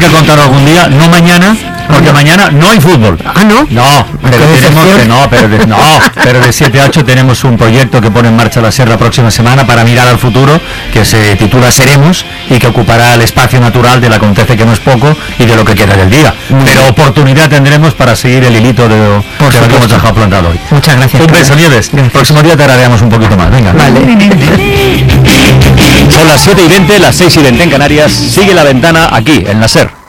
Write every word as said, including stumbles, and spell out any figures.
que contarlo algún día, no mañana, porque no. mañana no hay fútbol. Ah, ¿no? No, pero tenemos que no, pero de, no, pero de siete a ocho tenemos un proyecto que pone en marcha la SER la próxima semana para mirar al futuro, que se titula Seremos y que ocupará el espacio natural del acontece que no es poco y de lo que queda del día. Muy pero bien. Oportunidad tendremos para seguir el hilito de, de lo que hemos dejado plantado hoy. Muchas gracias. Un beso, Nieves. El próximo día te arareamos un poquito más. Venga. Vale. Son las siete y veinte, las seis y veinte en Canarias. Sigue La Ventana aquí, en la SER.